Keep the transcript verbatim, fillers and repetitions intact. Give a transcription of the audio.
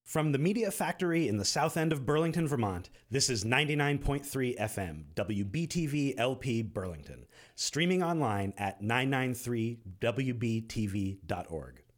From the Media Factory in the south end of Burlington, Vermont, this is ninety-nine point three F M, W B T V L P Burlington, streaming online at nine ninety-three W B T V dot org.